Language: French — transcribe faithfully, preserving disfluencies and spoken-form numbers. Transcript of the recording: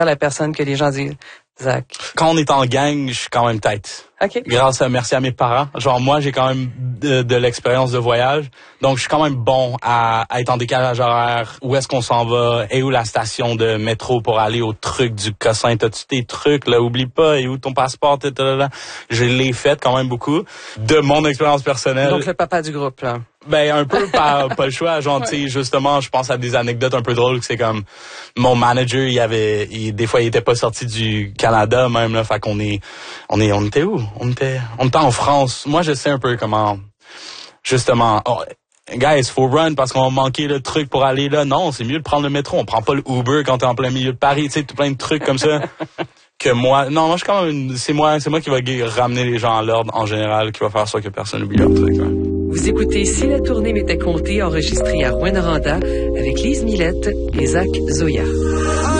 la personne que les gens disent, Zach? Quand on est en gang, je suis quand même tête. OK. Grâce à, merci à mes parents. Genre, moi, j'ai quand même de, de l'expérience de voyage. Donc, je suis quand même bon à, à être en décalage horaire. Où est-ce qu'on s'en va? Et où la station de métro pour aller au truc du Cossin? T'as-tu tes trucs, là? Oublie pas. Et où ton passeport? Tatalala. Je l'ai fait quand même beaucoup. De mon expérience personnelle. Donc, le papa du groupe, là. Ben, un peu par pas le choix. Genre, tu sais, justement, je pense à des anecdotes un peu drôles que c'est comme, mon manager, il avait, il, des fois, il était pas sorti du Canada, même, là. Fait qu'on est, on est, on était où? On était, on était en France. Moi, je sais un peu comment, justement, oh, guys, faut run parce qu'on a manqué le truc pour aller là. Non, c'est mieux de prendre le métro. On prend pas le Uber quand t'es en plein milieu de Paris, tu sais, tout plein de trucs comme ça. Que moi, non, moi, je suis quand même, c'est moi, c'est moi qui va ramener les gens à l'ordre, en général, qui va faire ça que personne n'oublie leur truc, ouais. Vous écoutez Si la tournée m'était comptée, enregistré à Rouyn-Noranda avec Lise Millette et Zach Zoya.